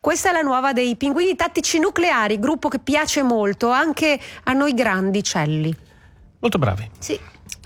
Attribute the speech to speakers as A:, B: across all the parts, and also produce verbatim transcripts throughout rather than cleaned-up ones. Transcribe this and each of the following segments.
A: Questa è la nuova dei Pinguini Tattici Nucleari, gruppo che piace molto anche a noi grandicelli.
B: Molto bravi.
A: Sì.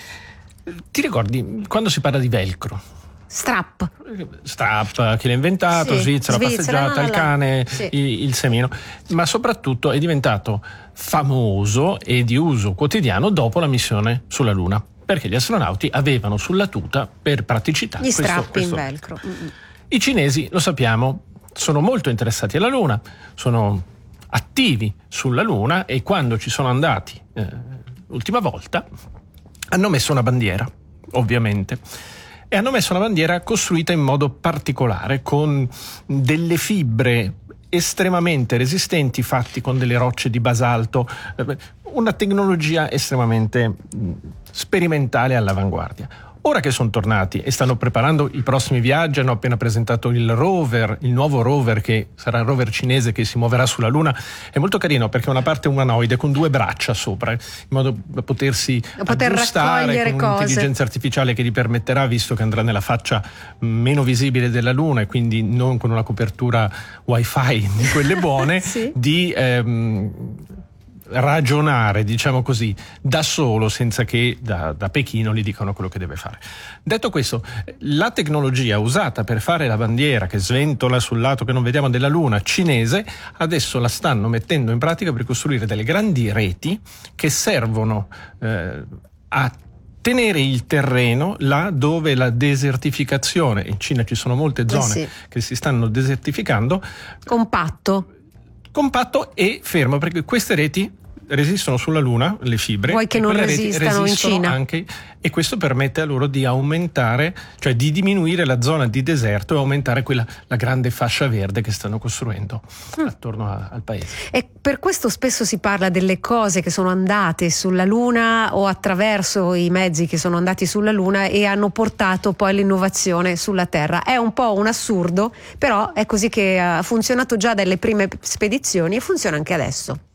B: Ti ricordi quando si parla di velcro?
A: Strap.
B: Strap, chi l'ha inventato,
A: Sì,
B: Svizzera,
A: Svizzera,
B: passeggiata,
A: no, no,
B: il
A: no.
B: cane,
A: Sì.
B: il, il semino, ma soprattutto è diventato famoso e di uso quotidiano dopo la missione sulla Luna, perché gli astronauti avevano sulla tuta per praticità
A: Gli
B: questo,
A: strappi
B: questo.
A: in velcro. Mm-mm.
B: I cinesi, lo sappiamo, sono molto interessati alla Luna, sono attivi sulla Luna e quando ci sono andati eh, l'ultima volta hanno messo una bandiera, ovviamente. E hanno messo una bandiera costruita in modo particolare, con delle fibre estremamente resistenti, fatti con delle rocce di basalto, una tecnologia estremamente sperimentale all'avanguardia. Ora che sono tornati e stanno preparando i prossimi viaggi, hanno appena presentato il rover, il nuovo rover che sarà il rover cinese che si muoverà sulla Luna. È molto carino perché è una parte umanoide con due braccia sopra, in modo da potersi
A: Da poter
B: aggiustare
A: raccogliere
B: con
A: cose.
B: un'intelligenza artificiale che gli permetterà, visto che andrà nella faccia meno visibile della Luna e quindi non con una copertura wifi di quelle buone,
A: Sì.
B: di ehm, ragionare, diciamo così, da solo, senza che da, da Pechino gli dicano quello che deve fare. Detto questo, la tecnologia usata per fare la bandiera che sventola sul lato che non vediamo della Luna cinese, adesso la stanno mettendo in pratica per costruire delle grandi reti che servono eh, a tenere il terreno là dove la desertificazione, in Cina ci sono molte zone
A: Eh sì.
B: che si stanno desertificando,
A: Compatto.
B: compatto e fermo, perché queste reti resistono sulla Luna, le fibre.
A: Vuoi che
B: e
A: non
B: quelle reti
A: resistano in
B: resistono
A: Cina?
B: anche, e questo permette a loro di aumentare, cioè di diminuire la zona di deserto e aumentare quella, la grande fascia verde che stanno costruendo mm. attorno a, al paese.
A: E per questo spesso si parla delle cose che sono andate sulla Luna o attraverso i mezzi che sono andati sulla Luna e hanno portato poi l'innovazione sulla Terra. È un po' un assurdo, però è così che ha funzionato già dalle prime spedizioni e funziona anche adesso.